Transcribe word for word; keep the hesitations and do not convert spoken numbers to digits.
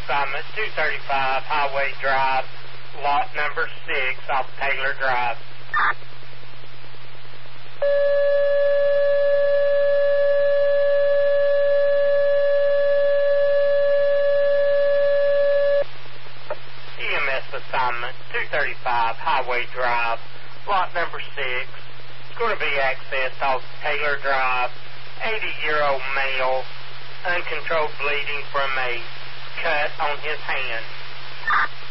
assignment, two thirty-five Highway Drive, lot number six off Taylor Drive. E M S assignment, two thirty-five Highway Drive, lot number six. It's going to be accessed off Taylor Drive. eighty-year-old male, uncontrolled bleeding from a cut on his hand.